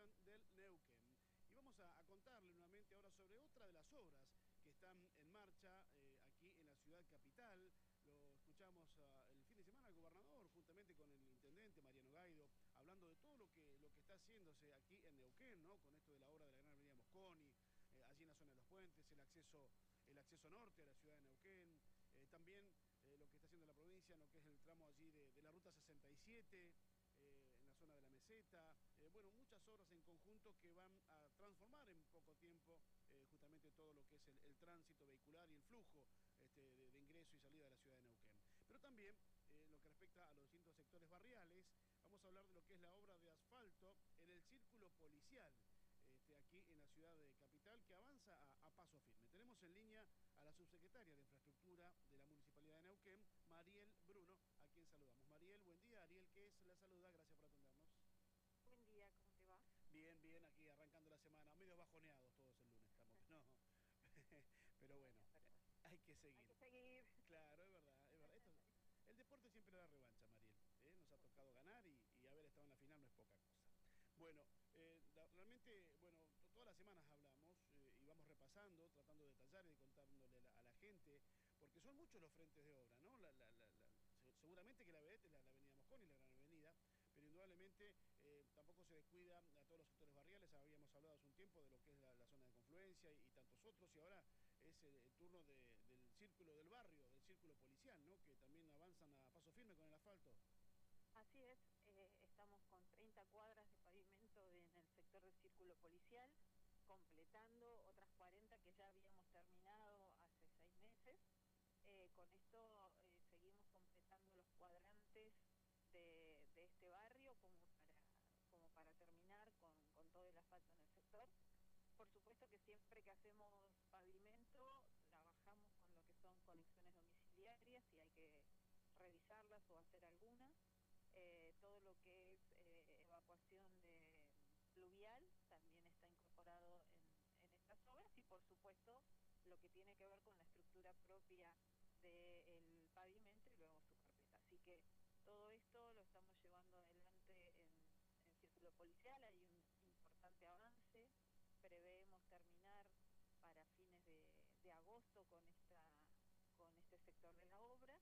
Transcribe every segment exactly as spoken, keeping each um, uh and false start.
Metropolitan del Neuquén. Y vamos a, a contarle nuevamente ahora sobre otra de las obras que están en marcha eh, aquí en la ciudad capital. Lo escuchamos uh, el fin de semana al gobernador, juntamente con el intendente Mariano Gaido, hablando de todo lo que, lo que está haciéndose aquí en Neuquén, ¿no? Con esto de la obra de la Gran Avenida Mosconi, eh, allí en la zona de los puentes, el acceso, el acceso norte a la ciudad de Neuquén, eh, también eh, lo que está haciendo la provincia, lo que es el tramo allí de, de la ruta sesenta y siete, Eh, en la zona de la meseta, eh, bueno, muchas obras en conjunto que van a transformar en poco tiempo eh, justamente todo lo que es el, el tránsito vehicular y el flujo este, de, de ingreso y salida de la ciudad de Neuquén. Pero también, eh, lo que respecta a los distintos sectores barriales, vamos a hablar de lo que es la obra de asfalto en el círculo policial, Este, aquí en la ciudad de Capital, que avanza a, a paso firme. Tenemos en línea a la subsecretaria de Infraestructura de la Municipalidad de Neuquén, Mariel Bruno, a quien saludamos. Mariel, buen día. Ariel, ¿qué es? La saluda, gracias por atendernos. Buen día, ¿cómo te va? Bien, bien, aquí arrancando la semana, medio bajoneados todos el lunes estamos, no, pero bueno, Bueno, pero bueno, hay que hay que seguir. seguir. Claro, es verdad, es verdad. Esto, el deporte siempre da revancha, Mariel. ¿eh? Nos ha Por tocado supuesto. ganar y, y haber estado en la final no es poca cosa. Bueno, eh, la, realmente, bueno, to, todas las semanas hablamos eh, y vamos repasando, tratando de detallar y de contándole a la, a la gente, porque son muchos los frentes de obra, ¿no? La, la, la, la, seguramente que la vedette es la, la avenida Mosconi, la Gran Avenida, pero indudablemente eh, tampoco se descuida a todos los sectores barriales. Habíamos hablado hace un tiempo de lo que es la, la zona de confluencia y, y tantos otros, y ahora es el, el turno de, del círculo del barrio, del círculo policial, ¿no? Que también avanzan a paso firme con el asfalto. Así es, eh, estamos con treinta cuadras de pavimento de- en el sector del círculo policial, completando otras cuarenta que ya habíamos terminado hace seis meses. Eh, con esto eh, seguimos completando los cuadrantes de, de este barrio como para, como para terminar con, con todo el asfalto en el sector. Por supuesto que siempre que hacemos pavimento, trabajamos con lo que son conexiones domiciliarias y hay que revisarlas o hacer algunas. Eh, todo lo que es eh, evacuación de pluvial también está incorporado en, en estas obras y por supuesto lo que tiene que ver con la estructura propia del pavimento y luego su carpeta. Así que todo esto lo estamos llevando adelante en, en círculo policial, hay un importante avance. Preveemos terminar para fines de, de agosto con esta con este sector de la obra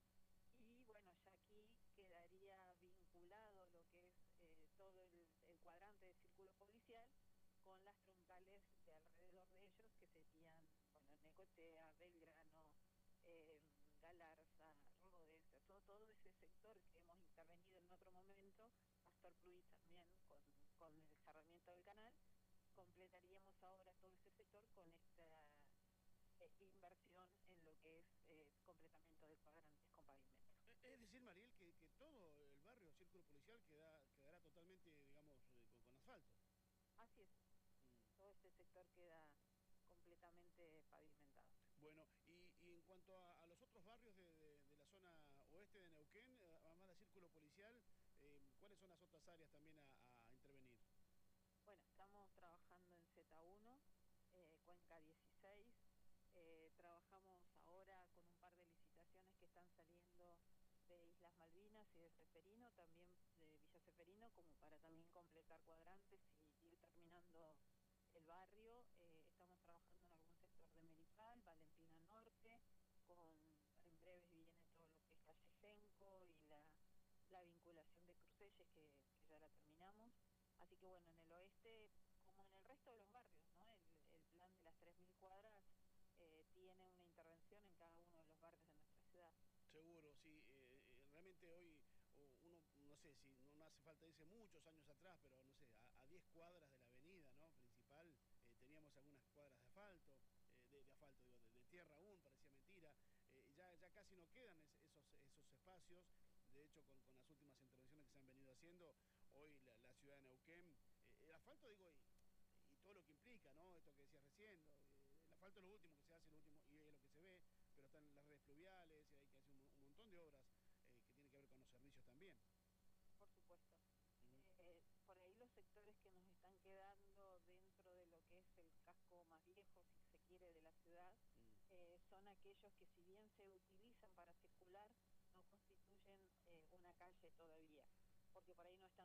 y bueno, ya aquí quedaría vinculado lo que es eh, todo el, el cuadrante de círculo policial con las troncales de alrededor de ellos, que serían, bueno, Necochea, Belgrano, eh, Galarza, Rodes, todo, todo ese sector que hemos intervenido en otro momento, Pastor Pluí también con, con el cerramiento del canal. Completaríamos ahora todo ese sector con esta eh, inversión en lo que es eh, completamiento de cuadrantes con pavimento. Es decir, Mariel, que, que todo el barrio, círculo policial, queda, quedará totalmente, digamos, eh, con, con asfalto. Así es, Mm. todo este sector queda completamente pavimentado. Bueno, y, y en cuanto a, a los otros barrios de, de, de la zona oeste de Neuquén, eh, además del círculo policial, eh, ¿cuáles son las otras áreas también a, a intervenir? Bueno, estamos trabajando en Z uno, eh, Cuenca dieciséis, eh, trabajamos ahora con un par de licitaciones que están saliendo de Islas Malvinas y de Ceferino, también de Villa Ceferino, como para también completar cuadrantes y ir terminando el barrio. Eh, estamos trabajando en algún sector de Meripal, Valentina Norte, con en breves viene todo lo que es calle Genco y la, la vinculación de Crucelles, que, que ya la terminamos. Así que bueno, en el oeste, como en el resto de los barrios, ¿no? El, el plan de las tres mil cuadras eh, tiene una intervención en cada uno de los barrios de nuestra ciudad. Seguro, sí, eh, eh, realmente hoy uno, no sé, si no, no hace falta irse muchos años atrás, pero no sé, a, a diez cuadras de la avenida, ¿no? Principal, eh, teníamos algunas cuadras de asfalto, eh, de, de asfalto, digo, de, de tierra aún, parecía mentira, eh, ya, ya casi no quedan es, esos, esos espacios. De hecho, con, con las últimas intervenciones que se han venido haciendo, hoy la, la ciudad de Neuquén, eh, el asfalto, digo, y, y todo lo que implica, ¿no? Esto que decías recién, ¿no? El asfalto es lo último que se hace, lo último, y es lo que se ve, pero están las redes fluviales, y hay que hacer un, un montón de obras eh, que tienen que ver con los servicios también. Por supuesto. Uh -huh. Eh, por ahí los sectores que nos están quedando dentro de lo que es el casco más viejo, si se quiere, de la ciudad, Uh -huh. eh, son aquellos que si bien se utilizan para circular, no constituyen eh, una calle todavía, porque por ahí no están